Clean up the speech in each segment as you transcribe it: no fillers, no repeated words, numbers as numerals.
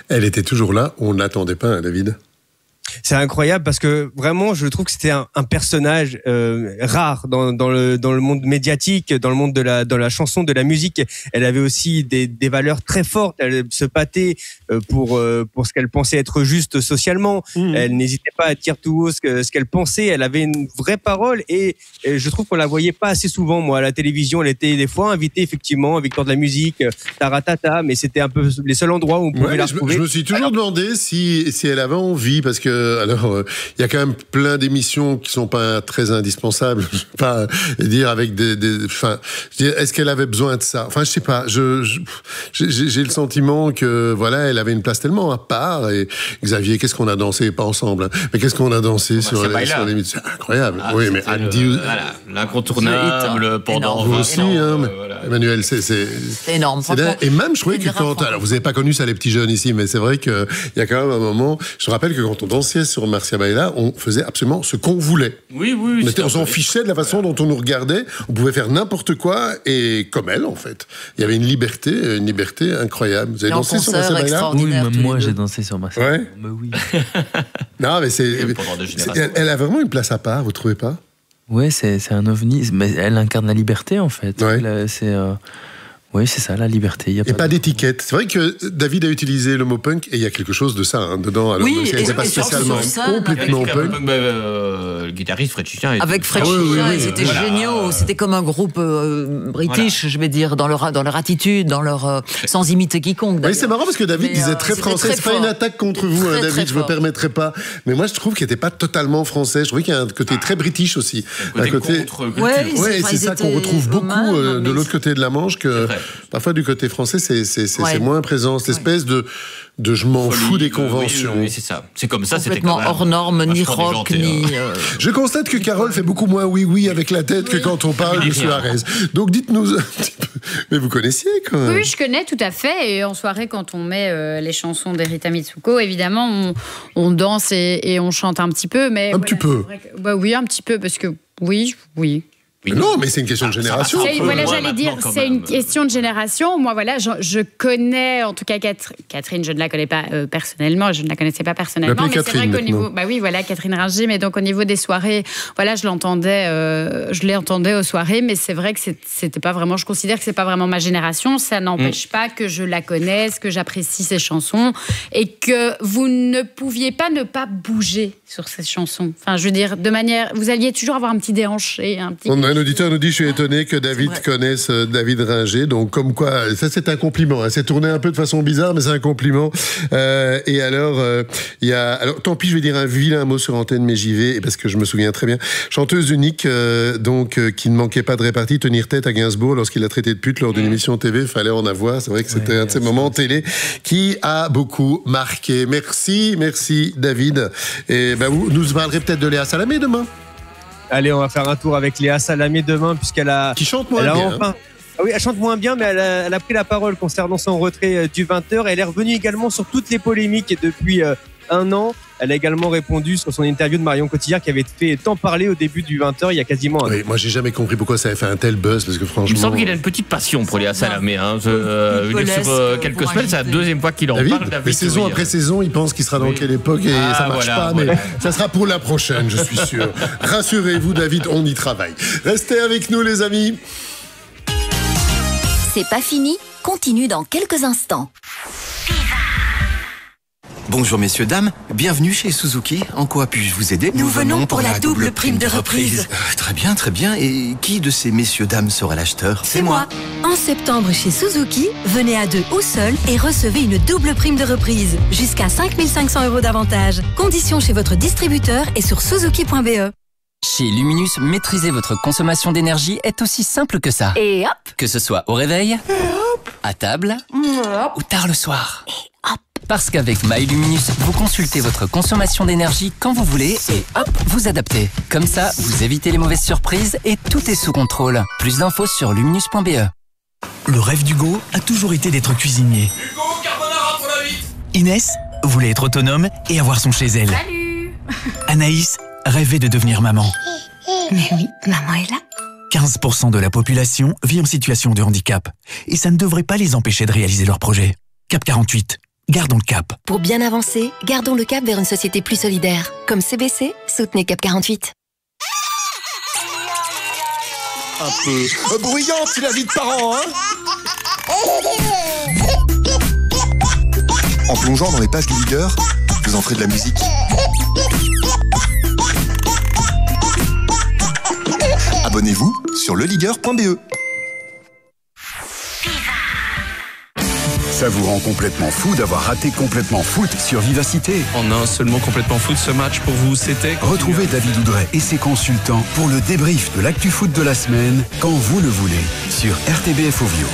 Elle était toujours là, on n'attendait pas, hein, David. C'est incroyable parce que vraiment, je trouve que c'était un personnage rare dans le monde médiatique, dans le monde de la chanson, de la musique. Elle avait aussi des valeurs très fortes. Elle se battait pour ce qu'elle pensait être juste socialement. Elle n'hésitait pas à dire tout haut ce qu'elle pensait. Elle avait une vraie parole et je trouve qu'on la voyait pas assez souvent. Moi, à la télévision, elle était des fois invitée effectivement à Victoire de la musique, Taratata, mais c'était un peu les seuls endroits où on pouvait la retrouver. Je me suis toujours demandé si elle avait envie, parce que alors il y a quand même plein d'émissions qui sont pas très indispensables. Je sais pas dire avec enfin, est-ce qu'elle avait besoin de ça? Enfin, je sais pas. J'ai le sentiment que voilà, elle avait une place tellement à part. Et Xavier, qu'est-ce qu'on a dansé, pas ensemble, hein, mais qu'est-ce qu'on a dansé sur l'émission? C'est incroyable. Oui, mais Andy, l'incontournable pendant vous aussi, hein, voilà. Emmanuel, c'est énorme. Et même je trouvais que alors vous avez pas connu ça les petits jeunes ici, mais c'est vrai que il y a quand même un moment. Je me rappelle que quand on dansait sur Marcia Baila, on faisait absolument ce qu'on voulait. Oui. On s'en fichait de la façon dont on nous regardait. On pouvait faire n'importe quoi et comme elle, en fait. Il y avait une liberté incroyable. Vous avez dansé sur Marcia Baila? Oui, même moi j'ai dansé sur Marcia Baila. Ouais. Mais oui. Non, mais elle a vraiment une place à part, vous trouvez pas? Ouais, c'est un ovni. Mais elle incarne la liberté, en fait. Ouais. Oui, c'est ça, la liberté. Il n'y a pas d'étiquette. C'est vrai que David a utilisé le mot punk et il y a quelque chose de ça dedans. Alors, oui, même si elle n'était pas spécialement complètement punk. Le guitariste Fred Chichin. Avec Fred Chichin, ils étaient géniaux. C'était comme un groupe british, je vais dire, dans leur attitude, dans leur sans imiter quiconque. Oui, c'est marrant parce que David disait très français. C'est pas une attaque contre vous, hein, David. Je me permettrai pas. Mais moi, je trouve qu'il n'était pas totalement français. Je trouvais qu'il y a un côté très british aussi. Un côté. Ouais, c'est ça qu'on retrouve beaucoup de l'autre côté de la Manche que. Parfois, du côté français, c'est moins présent. Cette espèce de je m'en fous des conventions. Oui, c'est ça. C'est comme ça, c'était complètement hors norme, ni rock, ni... Je constate que Carole fait beaucoup moins oui avec la tête que quand on parle de Suarez. Donc, dites-nous un petit peu. Mais vous connaissiez, quand même. Oui, je connais tout à fait. Et en soirée, quand on met les chansons d'Erita Mitsuko, évidemment, on danse et on chante un petit peu. Mais petit peu. Oui, un petit peu, parce que oui. Non, mais c'est une question de génération. Voilà, j'allais dire, c'est une question de génération. Moi, voilà, je connais, en tout cas, Catherine, je ne la connais pas personnellement, je ne la connaissais pas personnellement. Mais c'est vrai qu'au niveau, Catherine Ringer, mais donc au niveau des soirées, voilà, je l'entendais aux soirées, mais c'est vrai que c'était pas vraiment, je considère que c'est pas vraiment ma génération. Ça n'empêche pas que je la connaisse, que j'apprécie ses chansons et que vous ne pouviez pas ne pas bouger sur ces chansons. Enfin, je veux dire, de manière, vous alliez toujours avoir un petit déhanché, un petit. Un auditeur nous dit, je suis étonné que David connaisse David Ringer. Donc, comme quoi, ça c'est un compliment. Hein. C'est tourné un peu de façon bizarre, mais c'est un compliment. Et alors, il y a... Alors, tant pis, je vais dire un vilain mot sur antenne, mais j'y vais, parce que je me souviens très bien. Chanteuse unique, qui ne manquait pas de répartie, tenir tête à Gainsbourg lorsqu'il l'a traité de pute lors d'une émission TV. Il fallait en avoir. C'est vrai que c'était un de ces moments télé qui a beaucoup marqué. Merci David. Et vous nous parlerez peut-être de Léa Salamé demain. Allez, on va faire un tour avec Léa Salamé demain, puisqu'elle a... Qui chante moins bien. Ah oui, elle chante moins bien, mais elle a pris la parole concernant son retrait du 20h. Elle est revenue également sur toutes les polémiques depuis un an. Elle a également répondu sur son interview de Marion Cotillard qui avait fait tant parler au début du 20h il y a quasiment un an. Oui, moi j'ai jamais compris pourquoi ça avait fait un tel buzz, parce que franchement... Il me semble qu'il a une petite passion pour Léa Salamé. Hein. Sur quelques semaines, c'est la deuxième fois qu'il en parle. Mais saison après saison, il pense qu'il sera dans quelle époque et ça marche pas, mais ça sera pour la prochaine, je suis sûr. Rassurez-vous, David, on y travaille. Restez avec nous, les amis. C'est pas fini, continue dans quelques instants. Bonjour messieurs, dames, bienvenue chez Suzuki. En quoi puis-je vous aider? Nous venons pour la double prime de reprise. Très bien. Et qui de ces messieurs, dames sera l'acheteur? C'est moi. En septembre chez Suzuki, venez à 2 ou seul et recevez une double prime de reprise. Jusqu'à 5 500 € d'avantage. Conditions chez votre distributeur et sur suzuki.be. Chez Luminus, maîtriser votre consommation d'énergie est aussi simple que ça. Et hop! Que ce soit au réveil, à table ou tard le soir. Et hop! Parce qu'avec MyLuminus, vous consultez votre consommation d'énergie quand vous voulez et hop, vous adaptez. Comme ça, vous évitez les mauvaises surprises et tout est sous contrôle. Plus d'infos sur luminus.be. Le rêve d'Hugo a toujours été d'être cuisinier. Hugo, carbonara pour la 8. Inès voulait être autonome et avoir son chez elle. Salut. Anaïs rêvait de devenir maman. Mais oui, maman est là. 15% de la population vit en situation de handicap. Et ça ne devrait pas les empêcher de réaliser leurs projets. Cap 48, Gardons le cap. Pour bien avancer, gardons le cap vers une société plus solidaire. Comme CBC, soutenez Cap 48. Un peu bruyante, c'est la vie de parents, hein. En plongeant dans les pages du leader, vous en ferez de la musique. Abonnez-vous sur leleader.be. Ça vous rend complètement fou d'avoir raté Complètement Foot sur Vivacité. En un seul mot, Complètement Foot, ce match pour vous, c'était... Retrouvez David Oudret et ses consultants pour le débrief de l'actu foot de la semaine, quand vous le voulez, sur RTBF Ovio.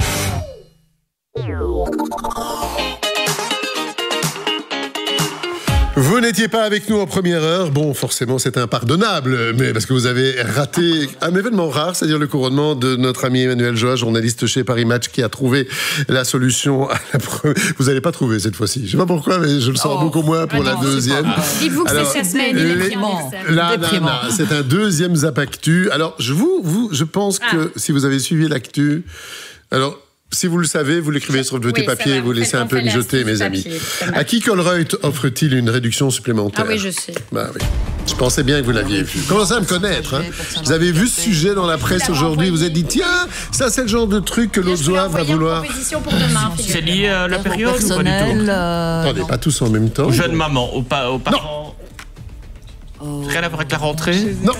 Vous n'étiez pas avec nous en première heure. Bon, forcément, c'est impardonnable, mais parce que vous avez raté un événement rare, c'est-à-dire le couronnement de notre ami Emmanuel Joa, journaliste chez Paris Match, qui a trouvé la solution à la première. Vous n'allez pas trouver cette fois-ci. Je sais pas pourquoi, mais je le sens beaucoup moins pour la deuxième. Dites-vous que c'est sa semaine, il est déprimant. Là, c'est un deuxième Zapactu. Alors, je pense que si vous avez suivi l'actu, alors. Si vous le savez, vous l'écrivez sur le petit papier, vous laissez un peu mijoter, mes amis. À qui Colruyt offre-t-il une réduction supplémentaire? Ah oui, je sais. Bah oui. Je pensais bien que vous l'aviez vu. Commencez à me connaître. Hein. Vous avez vu ce sujet dans la presse aujourd'hui, vous vous êtes dit, tiens, ça c'est le genre de truc que l'autre Joa va vouloir. C'est lié à la période ou pas du tout? Attendez, pas tous en même temps. Aux jeunes mamans, aux parents. Rien à voir avec la rentrée? Non.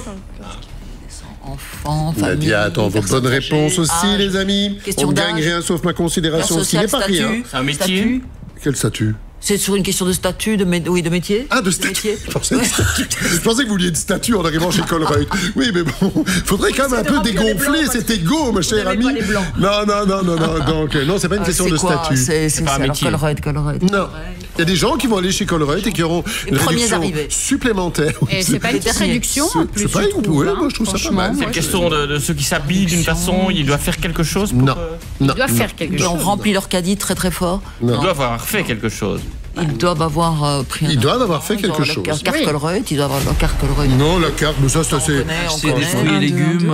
Enfants, Nadia attend vos bonnes réponses aussi, les amis. On ne gagne rien sauf ma considération, ce qui n'est pas rien. C'est un métier. Quel statut? C'est sur une question de statut, de métier. Ah, de statut. Je pensais que vous vouliez de statut en arrivant chez Colruyt. Oui, mais bon, faudrait quand même un peu dégonfler cet égo, ma chère amie. Non. Donc, non, c'est pas une question de statut. C'est pas un métier. Colruyt. Non. Il y a des gens qui vont aller chez Colruyt et qui auront une réduction supplémentaire. Et c'est pas une petite réduction en plus. C'est pas une moi je trouve ça pas mal. C'est une question de ceux qui s'habillent d'une façon, ils doivent faire quelque chose pour... Non. Ils doivent faire quelque chose. Ils ont rempli leur caddie très très fort. Ils doivent avoir fait quelque chose. Ils doivent avoir pris Ils doivent avoir fait quelque chose. La carte Colruyt, ils doivent avoir leur carte Colruyt. Non, la carte, mais ça c'est assez... C'est des fruits et légumes.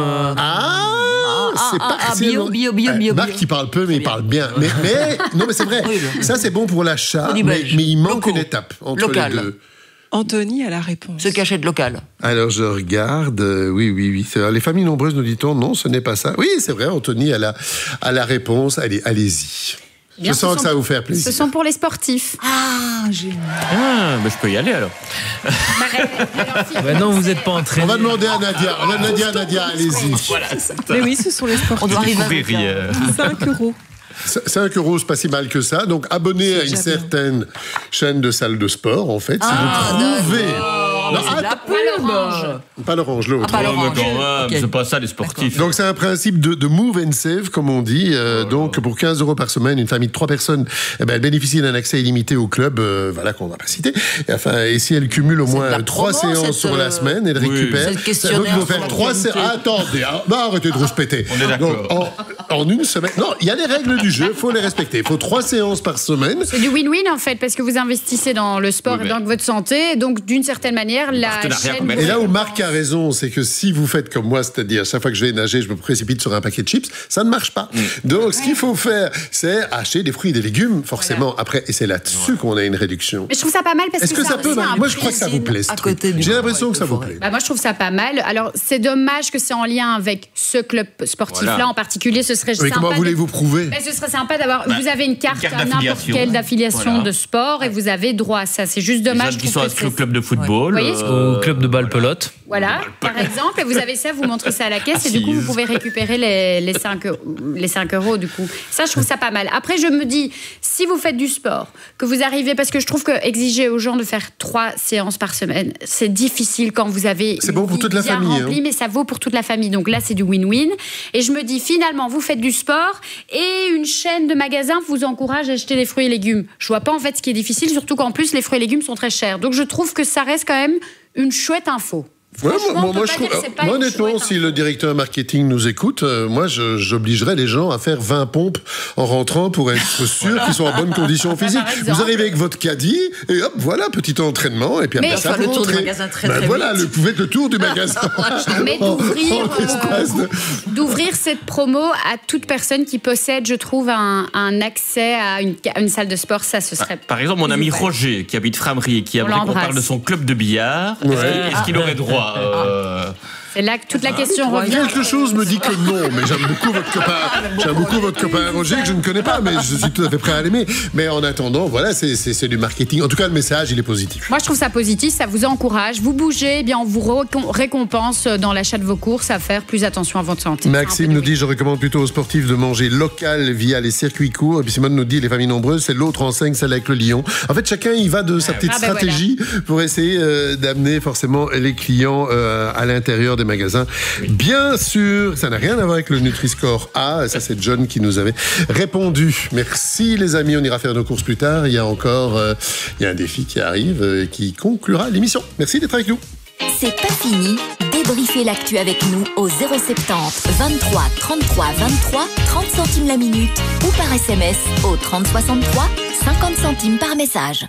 C'est pas bio. Marc, il parle peu, mais il parle bien. Mais non, mais c'est vrai. Ça, c'est bon pour l'achat, mais il manque une étape entre les deux. Anthony a la réponse. Ce cachet de local. Alors, je regarde. Oui. Les familles nombreuses, nous dit-on, non, ce n'est pas ça. Oui, c'est vrai, Anthony a la réponse. Allez-y. Je sens que ça va vous faire plaisir. Ce sont pour les sportifs. Ah, génial. Ah, mais je peux y aller alors. Non, vous n'êtes pas entraîné. On va demander à Nadia. Nadia, allez-y. Voilà, mais oui, ce sont les sportifs. On doit arriver à 5 €. 5 €, c'est pas si mal que ça. Donc, abonnez à une certaine chaîne de salles de sport, en fait. Si vous trouvez... Non, c'est de la pub. Pas l'orange, l'autre. C'est pas ça, les sportifs. Donc, c'est un principe de move and save, comme on dit. Donc, pour 15 € par semaine, une famille de 3 personnes, elle bénéficie d'un accès illimité au club, qu'on va pas citer. Et si elle cumule au moins 3 séances sur la semaine, elle récupère. Donc, il faut faire 3 séances. Attendez, arrêtez de rouspéter. On est d'accord. Donc, en une semaine. Non, il y a les règles du jeu, il faut les respecter. Il faut 3 séances par semaine. C'est du win-win, en fait, parce que vous investissez dans le sport et dans votre santé. Donc, d'une certaine manière, la chaîne... Et là où Marc a raison, c'est que si vous faites comme moi, c'est-à-dire chaque fois que je vais nager, je me précipite sur un paquet de chips, ça ne marche pas. Donc, ce qu'il faut faire, c'est acheter des fruits et des légumes, forcément. Après, et c'est là-dessus qu'on a une réduction. Mais je trouve ça pas mal parce que ça peut... Moi, je crois que ça vous plaît, ce truc. J'ai l'impression que ça vous plaît. Moi, je trouve ça pas mal. Alors, c'est dommage que c'est en lien avec ce club sportif-là en particulier. Ce serait sympa. Comment voulez-vous prouver? Ce serait sympa d'avoir... Vous avez une carte à n'importe quelle d'affiliation de sport et vous avez droit à ça. C'est juste dommage. Les gens qui sont inscrits au club de football. Au club de balle pelote. Voilà, par exemple, et vous avez ça, vous montrez ça à la caisse et du coup vous pouvez récupérer les 5 € du coup. Ça, je trouve ça pas mal. Après, je me dis, si vous faites du sport, que vous arrivez, parce que je trouve que exiger aux gens de faire 3 séances par semaine, c'est difficile quand vous avez c'est bon pour toute la famille, remplie, mais ça vaut pour toute la famille. Donc là, c'est du win-win. Et je me dis, finalement, vous faites du sport et une chaîne de magasins vous encourage à acheter des fruits et légumes. Je vois pas en fait ce qui est difficile, surtout qu'en plus les fruits et légumes sont très chers. Donc je trouve que ça reste quand même une chouette info. moi, honnêtement, si le directeur marketing nous écoute, moi, j'obligerais les gens à faire 20 pompes en rentrant pour être sûr qu'ils sont en bonne condition physique. Vous arrivez avec votre caddie et hop, voilà, petit entraînement et puis après ça, le tour du magasin très vite. Voilà, vous faites le tour du magasin. Mais d'ouvrir cette promo à toute personne qui possède, je trouve, un accès à une salle de sport, ça, ce serait... Par exemple, mon ami Roger, qui habite Framery, qui aimerait qu'on parle de son club de billard, est-ce qu'il aurait droit C'est là que toute la question revient. Quelque chose me dit que non, mais j'aime beaucoup votre copain Roger, que je ne connais pas, mais je suis tout à fait prêt à l'aimer. Mais en attendant, voilà, c'est du marketing. En tout cas, le message, il est positif. Moi, je trouve ça positif, ça vous encourage. Vous bougez, eh bien, on vous récompense dans l'achat de vos courses à faire plus attention à votre santé. Maxime nous dit, je recommande plutôt aux sportifs de manger local via les circuits courts. Et puis Simone nous dit, les familles nombreuses, c'est l'autre enseigne, celle avec le lion. En fait, chacun y va de sa petite stratégie pour essayer d'amener forcément les clients à l'intérieur des magasins. Bien sûr, ça n'a rien à voir avec le Nutri-Score A. Ça, c'est John qui nous avait répondu. Merci les amis, on ira faire nos courses plus tard. Il y a encore il y a un défi qui arrive et qui conclura l'émission. Merci d'être avec nous. C'est pas fini. Débriefez l'actu avec nous au 070 23 33 23 30 centimes la minute ou par SMS au 30 63 50 centimes par message.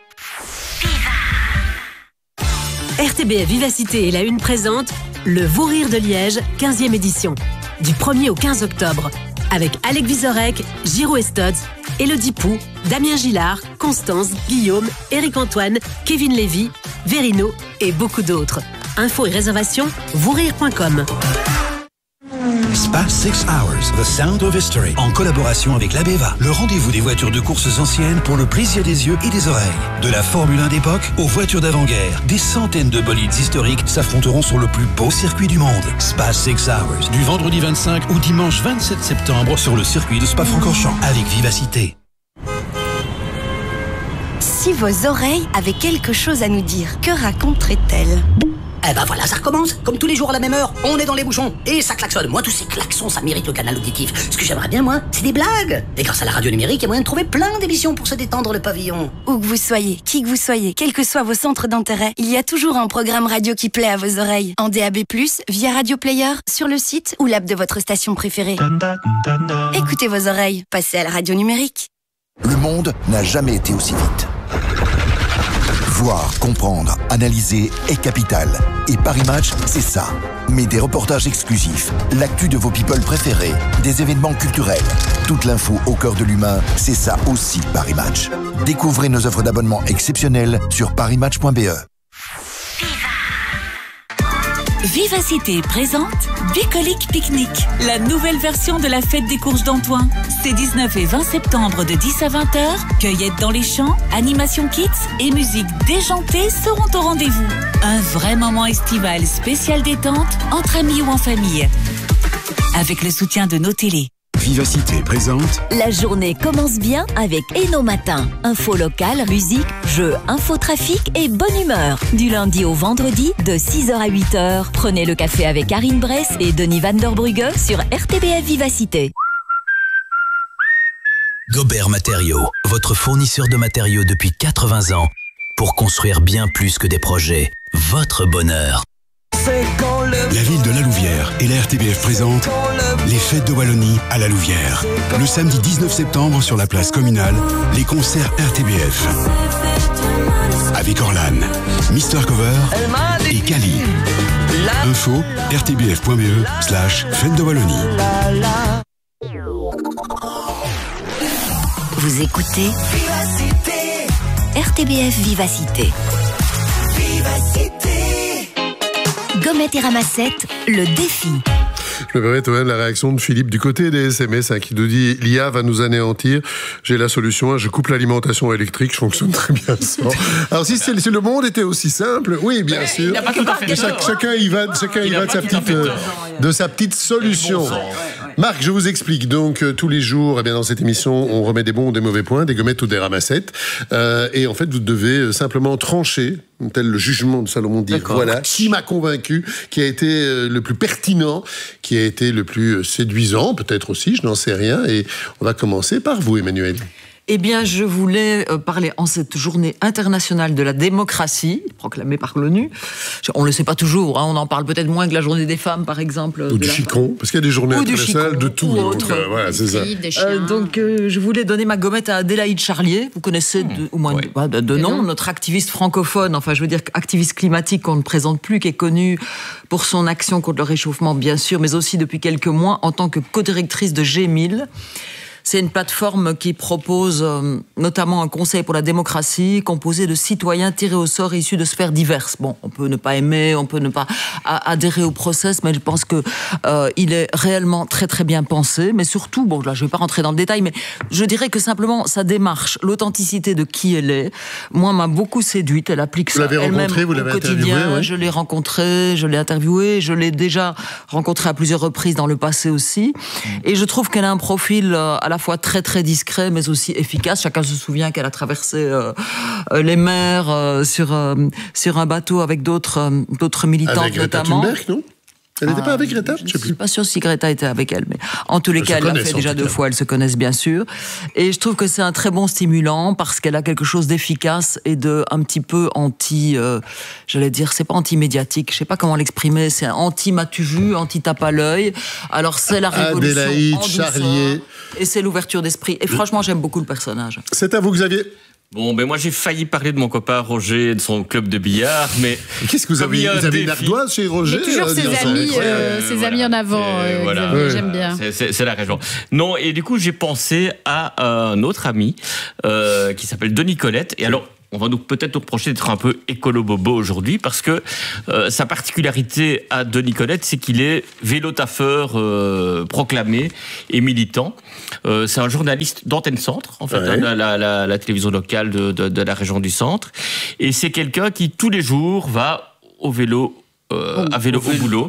RTBF Vivacité et la Une présente le Vous Rire de Liège, 15e édition. Du 1er au 15 octobre. Avec Alec Vizorek, Giro Estodz, Élodie Pou, Damien Gillard, Constance, Guillaume, Éric-Antoine, Kevin Lévy, Verino et beaucoup d'autres. Infos et réservations, vousrire.com. Spa 6 Hours, The Sound of History, en collaboration avec l'Abeva, le rendez-vous des voitures de courses anciennes pour le plaisir des yeux et des oreilles. De la Formule 1 d'époque aux voitures d'avant-guerre, des centaines de bolides historiques s'affronteront sur le plus beau circuit du monde. Spa 6 Hours, du vendredi 25 au dimanche 27 septembre sur le circuit de Spa-Francorchamps, avec Vivacité. Si vos oreilles avaient quelque chose à nous dire, que raconteraient-elles ? Eh ben voilà, ça recommence. Comme tous les jours à la même heure, on est dans les bouchons. Et ça klaxonne. Moi, tous ces klaxons, ça mérite le canal auditif. Ce que j'aimerais bien, moi, c'est des blagues. Et grâce à la radio numérique, il y a moyen de trouver plein d'émissions pour se détendre le pavillon. Où que vous soyez, qui que vous soyez, quels que soient vos centres d'intérêt, il y a toujours un programme radio qui plaît à vos oreilles. En DAB+, via Radio Player, sur le site ou l'app de votre station préférée. Écoutez vos oreilles, passez à la radio numérique. Le monde n'a jamais été aussi vite. Voir, comprendre, analyser est capital. Et Paris Match, c'est ça. Mais des reportages exclusifs, l'actu de vos people préférés, des événements culturels, toute l'info au cœur de l'humain, c'est ça aussi Paris Match. Découvrez nos offres d'abonnement exceptionnelles sur parismatch.be. Vivacité présente Bucolique Pique-Nique, la nouvelle version de la fête des courges d'Antoine. C'est 19 et 20 septembre de 10 à 20h, cueillette dans les champs, animation kids et musique déjantée seront au rendez-vous. Un vrai moment estival spécial détente entre amis ou en famille. Avec le soutien de nos télés. Vivacité présente. La journée commence bien avec Eno Matin. Info locale, musique, jeux, infotrafic et bonne humeur. Du lundi au vendredi, de 6h à 8h. Prenez le café avec Karine Bress et Denis Van der Brugge sur RTBF Vivacité. Gobert Matériaux, votre fournisseur de matériaux depuis 80 ans pour construire bien plus que des projets. Votre bonheur. La ville de La Louvière et la RTBF présente les fêtes de Wallonie à La Louvière. Le samedi 19 septembre sur la place communale, les concerts RTBF. Avec Orlan, Mister Cover et Kali. Info rtbf.be/fête de Wallonie. Vous écoutez RTBF Vivacité. Gommette et ramassette, le défi. Je me permets quand même la réaction de Philippe du côté des SMS qui nous dit l'IA va nous anéantir. J'ai la solution, je coupe l'alimentation électrique, je fonctionne très bien sans. Alors si le monde était aussi simple, oui bien sûr. Chacun y va de sa petite solution. Marc, je vous explique. Donc tous les jours, dans cette émission, on remet des bons ou des mauvais points, des gommettes ou des ramassettes, et en fait vous devez simplement trancher, tel le jugement de Salomon, dire voilà qui m'a convaincu, qui a été le plus pertinent, qui a été le plus séduisant, peut-être aussi, je n'en sais rien. Et on va commencer par vous, Emmanuel. Eh bien, je voulais parler en cette journée internationale de la démocratie, proclamée par l'ONU. On ne le sait pas toujours, hein, on en parle peut-être moins que la journée des femmes, par exemple. Ou du chicon, parce qu'il y a des journées internationales de tout. Donc, voilà, c'est ça. Je voulais donner ma gommette à Adélaïde Charlier. Vous connaissez au moins de nom, notre activiste francophone, enfin je veux dire activiste climatique qu'on ne présente plus, qui est connue pour son action contre le réchauffement, bien sûr, mais aussi depuis quelques mois en tant que co-directrice de G1000. C'est une plateforme qui propose notamment un conseil pour la démocratie composé de citoyens tirés au sort issus de sphères diverses. Bon, on peut ne pas aimer, on peut ne pas adhérer au process, mais je pense que il est réellement très très bien pensé. Mais surtout, bon là je ne vais pas rentrer dans le détail, mais je dirais que simplement sa démarche, l'authenticité de qui elle est, moi m'a beaucoup séduite. Elle applique ça elle-même au quotidien. Je l'ai rencontrée, je l'ai interviewée, je l'ai déjà rencontrée à plusieurs reprises dans le passé aussi. Et je trouve qu'elle a un profil à la fois très très discret mais aussi efficace. Chacun se souvient qu'elle a traversé les mers sur un bateau avec d'autres militantes avec Greta notamment. Thunberg, non ? Elle n'était pas avec Greta ? Je ne suis pas sûre si Greta était avec elle, mais en tous les cas, elle l'a fait déjà 2 fois, elles se connaissent bien sûr. Et je trouve que c'est un très bon stimulant parce qu'elle a quelque chose d'efficace et de un petit peu j'allais dire, c'est pas anti-médiatique, je sais pas comment l'exprimer, c'est anti-m'as-tu vu, anti-tape à l'œil. Alors c'est la révolution Adélaïde en douceur, Charlier. Et c'est l'ouverture d'esprit. Et franchement, j'aime beaucoup le personnage. C'est à vous, Xavier. Bon, ben moi j'ai failli parler de mon copain Roger et de son club de billard, mais qu'est-ce que vous avez une ardoise chez Roger ? Il y a toujours ses amis en avant. Voilà. J'aime bien. C'est la raison. Non, et du coup j'ai pensé à un autre ami qui s'appelle Denis Colette. Et alors, on va peut-être nous reprocher d'être un peu écolo-bobo aujourd'hui parce que sa particularité à Denis Colette, c'est qu'il est vélo-taffeur proclamé et militant. C'est un journaliste d'Antenne Centre, en fait, la télévision locale de la région du Centre. Et c'est quelqu'un qui, tous les jours, va au vélo à vélo au boulot,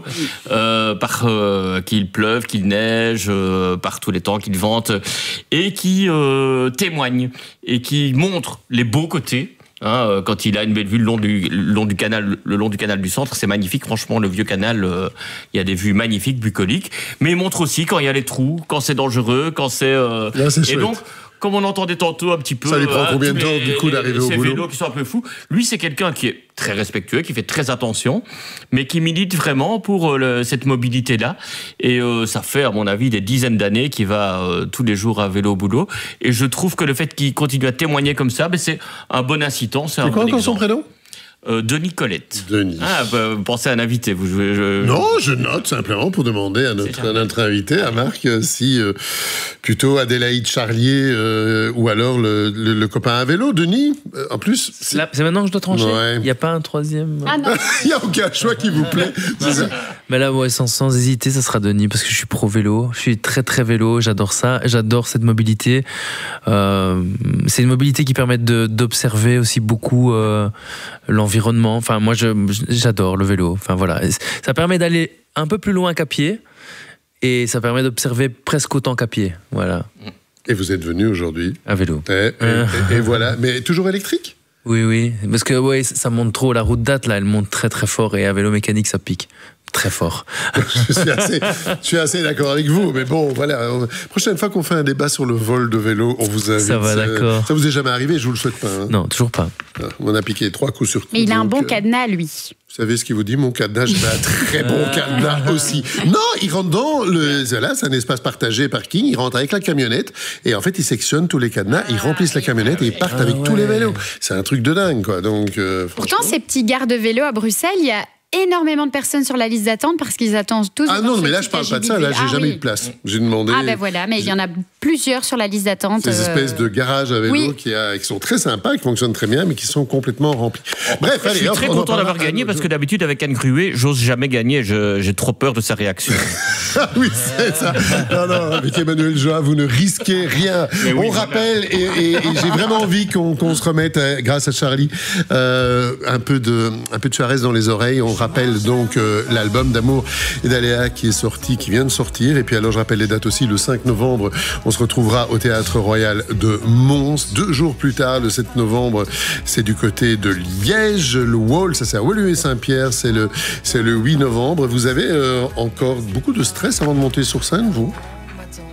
qu'il pleuve, qu'il neige, par tous les temps, qu'il vente, et qui témoigne et qui montre les beaux côtés. Quand il a une belle vue le long du canal du Centre, c'est magnifique. Franchement, le vieux canal, il y a des vues magnifiques, bucoliques. Mais il montre aussi quand il y a les trous, quand c'est dangereux, quand c'est. Et donc, comme on entendait tantôt un petit peu. Ça lui prend combien de temps, du coup, d'arriver au boulot ? Ces vélos qui sont un peu fous. Lui, c'est quelqu'un qui est très respectueux, qui fait très attention, mais qui milite vraiment pour cette mobilité-là. Et ça fait, à mon avis, des dizaines d'années qu'il va tous les jours à vélo au boulot. Et je trouve que le fait qu'il continue à témoigner comme ça, c'est un bon incitant. C'est quoi encore son prénom ? Denis Colette. Denis. Vous pensez à un invité vous, Non, je note simplement pour demander à notre invité, à Marc, si plutôt Adélaïde Charlier ou alors le copain à vélo, Denis. En plus, c'est maintenant que je dois trancher. Il n'y a pas un troisième. Ah non. Il n'y a aucun choix qui vous plaît. C'est ça. Mais là, sans hésiter, ça sera Denis parce que je suis pro vélo. Je suis très très vélo. J'adore ça. J'adore cette mobilité. C'est une mobilité qui permet d'observer aussi beaucoup l'environnement. Enfin, moi, j'adore le vélo. Enfin, voilà. Ça permet d'aller un peu plus loin qu'à pied et ça permet d'observer presque autant qu'à pied. Voilà. Et vous êtes venu aujourd'hui à vélo. Et voilà. Mais toujours électrique ? Oui. Parce que ça monte trop. La route date, là, elle monte très très fort et à vélo mécanique, ça pique. Très fort. Je suis assez d'accord avec vous, mais bon, voilà. Prochaine fois qu'on fait un débat sur le vol de vélo, on vous invite. Ça va, d'accord. Ça vous est jamais arrivé, je vous le souhaite pas. Hein. Non, toujours pas. On a piqué 3 coups sur coup. Mais il a un bon cadenas, lui. Vous savez ce qu'il vous dit, mon cadenas? J'ai un très bon cadenas aussi. Non, il rentre dans là, c'est un espace partagé, parking. Il rentre avec la camionnette et en fait, il sectionne tous les cadenas. Ils remplissent la camionnette et ils partent avec tous les vélos. C'est un truc de dingue, quoi. Donc, pourtant, ces petits gares de vélo à Bruxelles, il y a énormément de personnes sur la liste d'attente parce qu'ils attendent tous. Ah non, mais là je parle pas de ça, là j'ai jamais eu de place. J'ai demandé. Ah ben voilà, mais il y en a plusieurs sur la liste d'attente. Ces espèces de garages à vélo qui sont très sympas, qui fonctionnent très bien, mais qui sont complètement remplis. Bref, allez, je suis très content d'avoir gagné parce que d'habitude avec Anne Cruet, j'ose jamais gagner, j'ai trop peur de sa réaction. Ah oui, c'est ça. Non, avec Emmanuel Joa, vous ne risquez rien. On rappelle, et j'ai vraiment envie qu'on se remette, grâce à Charlie, un peu de Suarez dans les oreilles. On rappelle donc l'album d'Amour et d'Aléa qui vient de sortir. Et puis alors je rappelle les dates aussi, le 5 novembre, on se retrouvera au Théâtre Royal de Mons. 2 jours plus tard, le 7 novembre, c'est du côté de Liège. Le Wall, ça c'est à Woluwe et Saint-Pierre, c'est le 8 novembre. Vous avez encore beaucoup de stress avant de monter sur scène, vous ?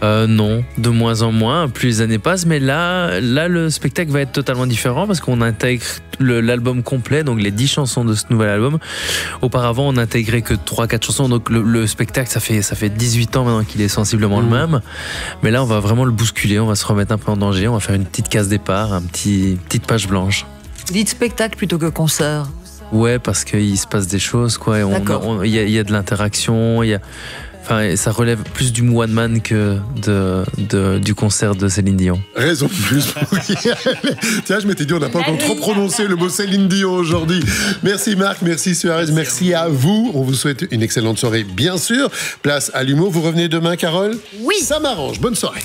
Non, de moins en moins, plus les années passent. Mais là, le spectacle va être totalement différent parce qu'on intègre l'album complet, donc les 10 chansons de ce nouvel album. Auparavant, on n'intégrait que 3-4 chansons. Donc le spectacle, ça fait 18 ans maintenant qu'il est sensiblement le même. Mais là, on va vraiment le bousculer, on va se remettre un peu en danger. On va faire une petite case départ, petite page blanche. Dites spectacle plutôt que concert. Ouais, parce qu'il se passe des choses, quoi. Il y a de l'interaction, Enfin, ça relève plus du one man que du concert de Céline Dion. Raison de plus. Tiens, je m'étais dit, on n'a pas encore trop prononcé le mot Céline Dion aujourd'hui. Merci Marc, merci Suarez, merci à vous. On vous souhaite une excellente soirée, bien sûr. Place à l'humour. Vous revenez demain, Carole ? Oui. Ça m'arrange. Bonne soirée.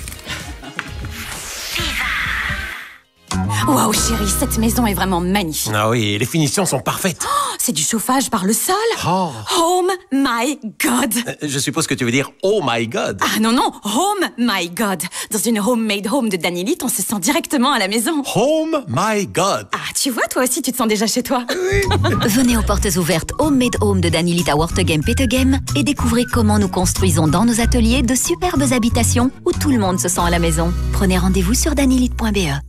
Waouh chérie, cette maison est vraiment magnifique. Ah oui, les finitions sont parfaites. Oh, c'est du chauffage par le sol. Oh my God. Je suppose que tu veux dire oh my God. Ah non, home my God. Dans une homemade home de Danielite, on se sent directement à la maison. Home my God. Ah, tu vois, toi aussi, tu te sens déjà chez toi. Venez aux portes ouvertes Homemade Home de Danielite à Wortegem-Petegem et découvrez comment nous construisons dans nos ateliers de superbes habitations où tout le monde se sent à la maison. Prenez rendez-vous sur danielite.be.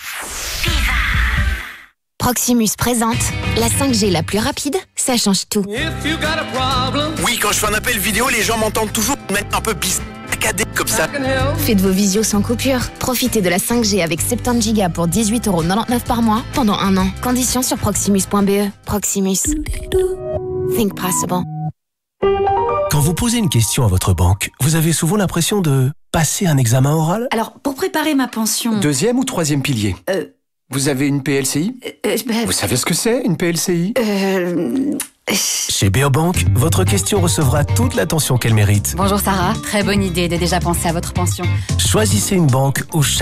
Proximus présente la 5G la plus rapide, ça change tout. Oui, quand je fais un appel vidéo, les gens m'entendent toujours mettre un peu saccadé comme ça. Faites vos visios sans coupure. Profitez de la 5G avec 70 Go pour 18,99€ par mois pendant 1 an. Conditions sur proximus.be. Proximus. Think possible. Quand vous posez une question à votre banque, vous avez souvent l'impression de passer un examen oral ? Alors, pour préparer ma pension... 2e ou 3e pilier Vous avez une PLCI Vous savez ce que c'est, une PLCI Chez Beobank, votre question recevra toute l'attention qu'elle mérite. Bonjour Sarah, très bonne idée de déjà penser à votre pension. Choisissez une banque où chaque